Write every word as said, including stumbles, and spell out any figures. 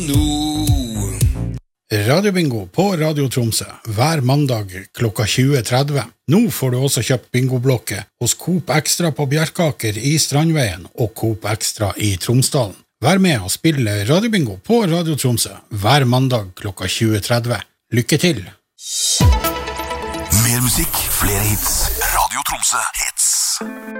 Radiobingo på Radio Tromsø hver mandag klokka tjue tretti. Nå får du også kjøpt bingoblokke hos Coop Extra på Bjerkaker i Strandveien og Coop Extra i Tromsdalen. Vær med og spille Radiobingo på Radio Tromsø hver mandag klokka tjue tretti. Lykke til! Mer musikk, flere hits. Radio Tromsø hits.